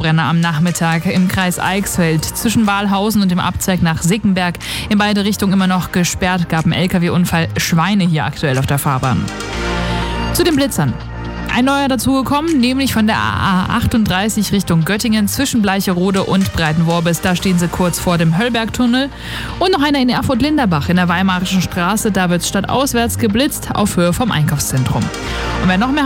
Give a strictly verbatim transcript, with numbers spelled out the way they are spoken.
Autobrenner am Nachmittag im Kreis Eichsfeld zwischen Wahlhausen und dem Abzweig nach Sickenberg. In beide Richtungen immer noch gesperrt, gab ein L K W-Unfall. Schweine hier aktuell auf der Fahrbahn. Zu den Blitzern. Ein neuer dazugekommen, nämlich von der A A achtunddreißig Richtung Göttingen zwischen Bleicherode und Breitenworbis. Da stehen sie kurz vor dem Höllbergtunnel. Und noch einer in Erfurt-Linderbach in der Weimarischen Straße. Da wird stadtauswärts geblitzt auf Höhe vom Einkaufszentrum. Und wer noch mehr